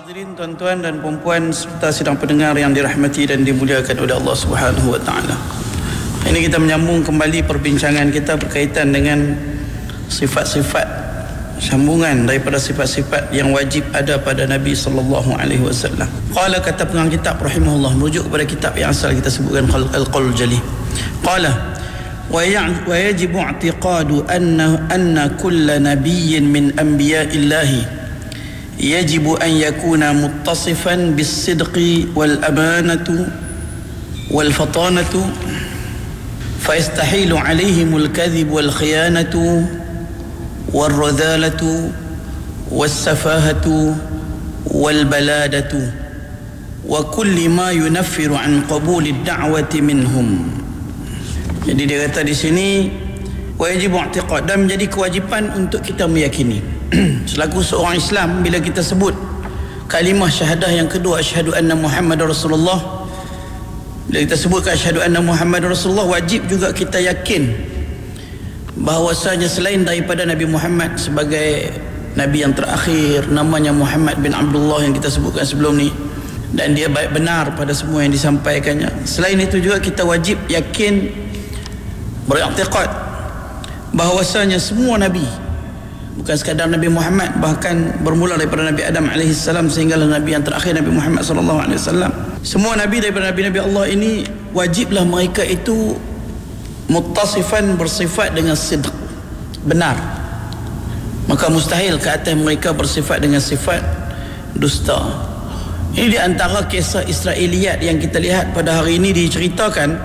Hadirin tuan-tuan dan puan-puan serta sidang pendengar yang dirahmati dan dimuliakan oleh Allah Subhanahu wa taala. Ini kita menyambung kembali perbincangan kita berkaitan dengan sifat-sifat sambungan daripada sifat-sifat yang wajib ada pada Nabi sallallahu alaihi wasallam. Qala, kata pengarang kitab rahimahullah, merujuk kepada kitab yang asal kita sebutkan Al-Qaul Jalih. Qala wa yajibu i'tiqadu anna kulla nabiyyin min anbiya'illahi يجب أن يكون متصفا بالصدق والأمانة والفطانة فيستحيل عليهم الكذب والخيانة والرذالة والسفاهة والبلادة وكل ما ينفر عن قبول الدعوة منهم. Jadi dia kata di sini wajib i'tiqad, dan menjadi kewajipan untuk kita meyakini selaku seorang Islam, bila kita sebut kalimah syahadah yang kedua, asyhadu anna Muhammadar Rasulullah, bila kita sebutkan asyhadu anna Muhammadar Rasulullah, wajib juga kita yakin bahawasanya selain daripada Nabi Muhammad sebagai Nabi yang terakhir, namanya Muhammad bin Abdullah yang kita sebutkan sebelum ni, dan dia baik benar pada semua yang disampaikannya. Selain itu juga kita wajib yakin, beriktikad bahawasanya semua Nabi, bukan sekadar Nabi Muhammad, bahkan bermula daripada Nabi Adam AS sehinggalah Nabi yang terakhir Nabi Muhammad SAW, semua Nabi daripada Nabi-Nabi Allah ini wajiblah mereka itu muttasifan, bersifat dengan sidq, benar. Maka mustahil ke atas mereka bersifat dengan sifat dusta. Ini di antara kisah Israiliyat yang kita lihat pada hari ini diceritakan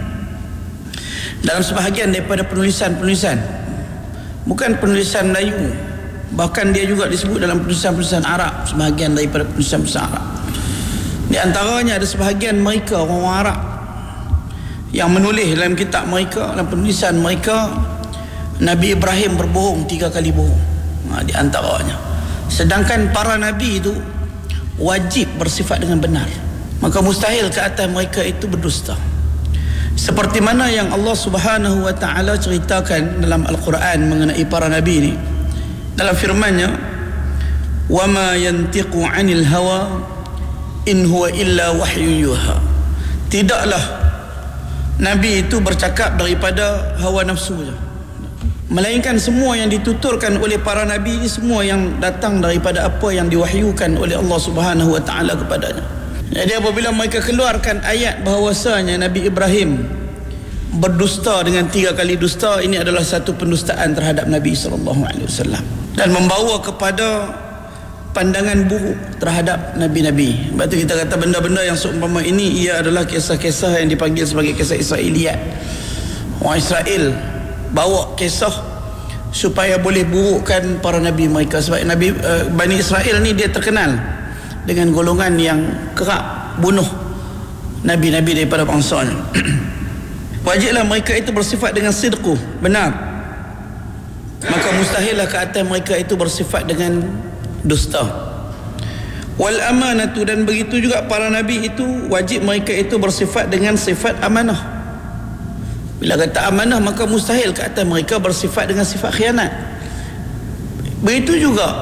dalam sebahagian daripada penulisan-penulisan, bukan penulisan Melayu, bahkan dia juga disebut dalam penulisan-penulisan Arab, sebahagian daripada penulisan-penulisan Arab. Di antaranya ada sebahagian mereka, orang Arab, yang menulis dalam kitab mereka, dalam penulisan mereka, Nabi Ibrahim berbohong 3 kali bohong. Di antaranya. Sedangkan para Nabi itu wajib bersifat dengan benar, maka mustahil ke atas mereka itu berdusta. Seperti mana yang Allah Subhanahu wa taala ceritakan dalam Al-Quran mengenai para nabi ini, dalam firman-Nya, wa ma yantiqu 'anil hawa in huwa illa wahyun yuha. Tidaklah nabi itu bercakap daripada hawa nafsu saja, melainkan semua yang dituturkan oleh para nabi ini semua yang datang daripada apa yang diwahyukan oleh Allah Subhanahu wa taala kepadanya. Jadi apabila mereka keluarkan ayat bahawasanya Nabi Ibrahim berdusta dengan 3 kali dusta, ini adalah satu pendustaan terhadap Nabi SAW dan membawa kepada pandangan buruk terhadap Nabi-Nabi. Sebab itu kita kata benda-benda yang seumpama ini, ia adalah kisah-kisah yang dipanggil sebagai kisah Israiliyat. Orang Israel bawa kisah supaya boleh burukkan para Nabi mereka. Sebab Nabi Bani Israel ni dia terkenal dengan golongan yang kerap bunuh Nabi-Nabi daripada bangsanya. Wajiblah mereka itu bersifat dengan sidqu, benar. Maka mustahillah ke atas mereka itu bersifat dengan dusta. Wal amanatu, dan begitu juga para Nabi itu wajib mereka itu bersifat dengan sifat amanah. Bila kata amanah, maka mustahil ke atas mereka bersifat dengan sifat khianat. Begitu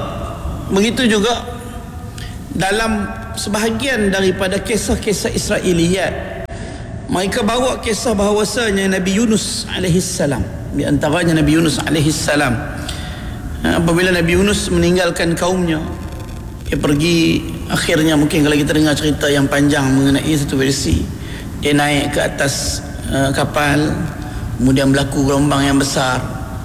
juga dalam sebahagian daripada kisah-kisah Israiliyat, mereka bawa kisah bahawasanya Nabi Yunus alaihissalam, di antaranya Nabi Yunus alaihissalam, apabila Nabi Yunus meninggalkan kaumnya, dia pergi, akhirnya mungkin kalau kita dengar cerita yang panjang mengenai satu versi, dia naik ke atas kapal, kemudian berlaku gelombang yang besar,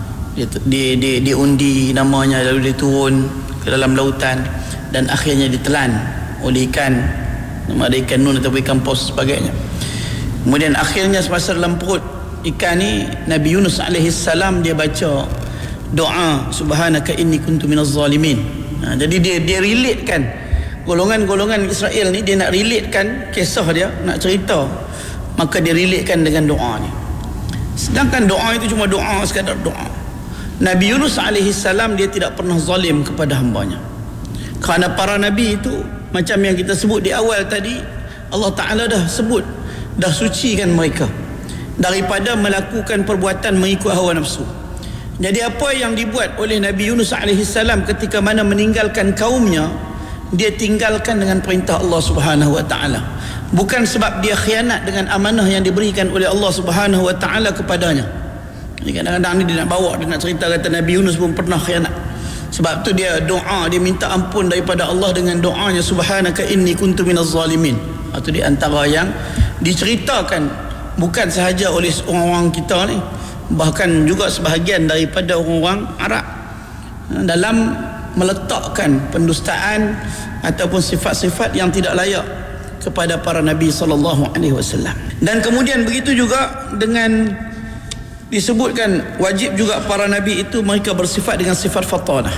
dia undi namanya, lalu dia turun ke dalam lautan dan akhirnya ditelan oleh ikan, nama ada ikan nun atau ikan paus sebagainya. Kemudian akhirnya semasa dalam perut ikan ni, Nabi Yunus alaihissalam dia baca doa subhanaka inni kuntu minaz zalimin. Jadi dia relatekan golongan-golongan Israel ni, dia nak relatekan kisah dia, nak cerita, maka dia relatekan dengan doa ni. Sedangkan doa itu cuma doa, sekadar doa. Nabi Yunus alaihissalam dia tidak pernah zalim kepada hambanya. Kerana para nabi itu, macam yang kita sebut di awal tadi, Allah Ta'ala dah sebut, dah sucikan mereka daripada melakukan perbuatan mengikut hawa nafsu. Jadi apa yang dibuat oleh Nabi Yunus alaihissalam ketika mana meninggalkan kaumnya, dia tinggalkan dengan perintah Allah Subhanahu wa taala. Bukan sebab dia khianat dengan amanah yang diberikan oleh Allah Subhanahu wa taala kepadanya. Kadang-kadang ni dia nak bawa, dia nak cerita kata Nabi Yunus pun pernah khianat. Sebab tu dia doa, dia minta ampun daripada Allah dengan doanya, subhanaka inni kuntu minaz zalimin. Itu di antara yang diceritakan bukan sahaja oleh orang-orang kita ni, bahkan juga sebahagian daripada orang-orang Arab dalam meletakkan pendustaan ataupun sifat-sifat yang tidak layak kepada para nabi sallallahu alaihi wasallam. Dan kemudian begitu juga dengan disebutkan wajib juga para nabi itu mereka bersifat dengan sifat fatanah,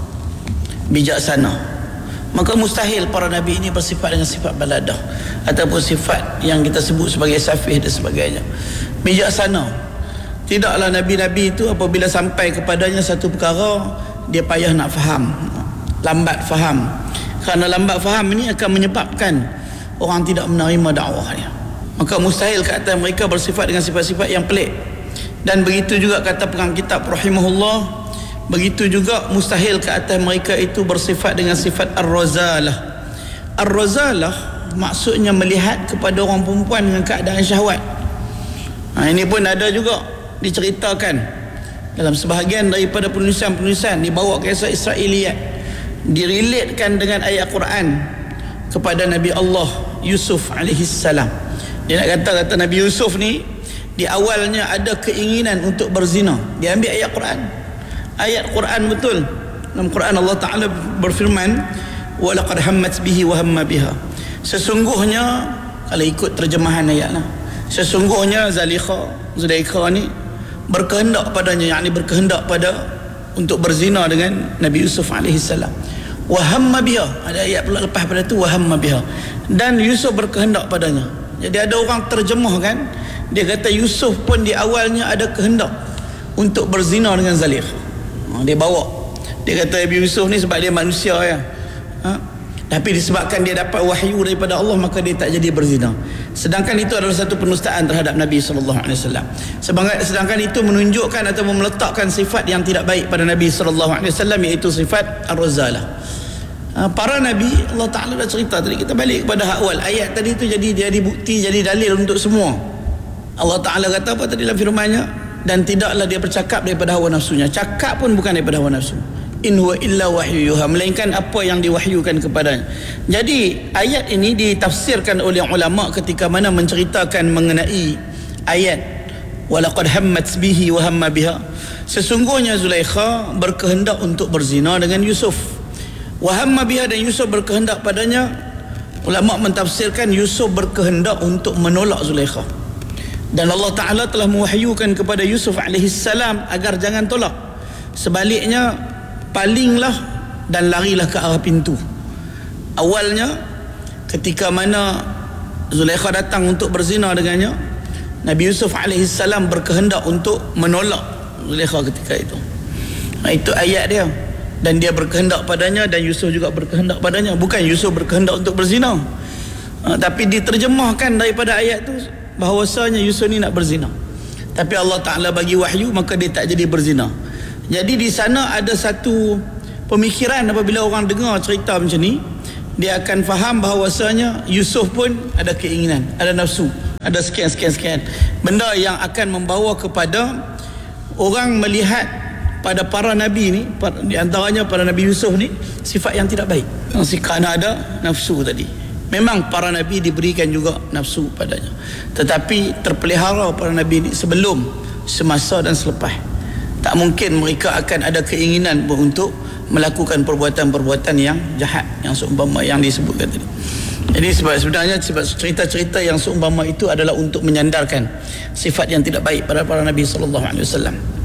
bijaksana. Maka mustahil para nabi ini bersifat dengan sifat baladah ataupun sifat yang kita sebut sebagai safih dan sebagainya. Bijaksana. Tidaklah nabi-nabi itu apabila sampai kepadanya satu perkara dia payah nak faham, lambat faham. Kerana lambat faham ini akan menyebabkan orang tidak menerima dakwahnya. Maka mustahil ke atas mereka bersifat dengan sifat-sifat yang pelik. Dan begitu juga kata pengarang kitab rahimahullah, begitu juga mustahil ke atas mereka itu bersifat dengan sifat ar-razalah. Ar-razalah maksudnya melihat kepada orang perempuan dengan keadaan syahwat. Ini pun ada juga diceritakan dalam sebahagian daripada penulisan-penulisan, dibawa kisah Israiliyat, direlatekan dengan ayat Quran kepada Nabi Allah Yusuf alaihi salam. Dia nak kata Nabi Yusuf ni di awalnya ada keinginan untuk berzina. Dia ambil ayat Quran. Ayat Quran betul. Dalam Quran Allah Ta'ala berfirman, wa laqad hammat bihi wa hamma biha. Sesungguhnya, kalau ikut terjemahan ayatlah, sesungguhnya Zulaikha ni berkehendak padanya, yakni berkehendak pada untuk berzina dengan Nabi Yusuf alaihi salam. Wa hamma biha, ada ayat pula lepas pada tu, wa hamma biha, dan Yusuf berkehendak padanya. Jadi ada orang terjemahkan, dia kata Yusuf pun di awalnya ada kehendak untuk berzina dengan Zulaikha. Dia bawa, dia kata Nabi Yusuf ni sebab dia manusia ya, tapi disebabkan dia dapat wahyu daripada Allah maka dia tak jadi berzina. Sedangkan itu adalah satu penustaan terhadap Nabi SAW. Sedangkan itu menunjukkan atau meletakkan sifat yang tidak baik pada Nabi SAW, iaitu sifat ar-razalah. Para Nabi Allah Ta'ala dah cerita tadi. Kita balik kepada awal ayat tadi tu, jadi bukti, jadi dalil untuk semua. Allah Ta'ala kata apa tadi dalam firman-Nya? Dan tidaklah dia bercakap daripada hawa nafsunya. Cakap pun bukan daripada hawa nafsu. In huwa illa wahyu yuha, melainkan apa yang diwahyukan kepadanya. Jadi ayat ini ditafsirkan oleh ulama ketika mana menceritakan mengenai ayat walaqad hammat bihi wa hamma biha. Sesungguhnya Zulaikha berkehendak untuk berzina dengan Yusuf. Wa hamma biha, dan Yusuf berkehendak padanya. Ulama mentafsirkan Yusuf berkehendak untuk menolak Zulaikha. Dan Allah Ta'ala telah mewahyukan kepada Yusuf alaihi salam agar jangan tolak. Sebaliknya, palinglah dan larilah ke arah pintu. Awalnya ketika mana Zulaikha datang untuk berzina dengannya, Nabi Yusuf AS berkehendak untuk menolak Zulaikha ketika itu. Itu ayat dia. Dan dia berkehendak padanya dan Yusuf juga berkehendak padanya. Bukan Yusuf berkehendak untuk berzina, tapi diterjemahkan daripada ayat tu bahawasanya Yusuf ni nak berzina. Tapi Allah Ta'ala bagi wahyu maka dia tak jadi berzina. Jadi di sana ada satu pemikiran, apabila orang dengar cerita macam ni, dia akan faham bahawasanya Yusuf pun ada keinginan, ada nafsu, ada sekian. Benda yang akan membawa kepada orang melihat pada para nabi ni, di antaranya para Nabi Yusuf ni, sifat yang tidak baik. Kerana ada nafsu tadi. Memang para nabi diberikan juga nafsu padanya, tetapi terpelihara para nabi ni sebelum, semasa dan selepas. Tak mungkin mereka akan ada keinginan untuk melakukan perbuatan-perbuatan yang jahat yang seumpama yang disebutkan tadi. Jadi sebenarnya cerita-cerita yang seumpama itu adalah untuk menyandarkan sifat yang tidak baik pada para Nabi SAW.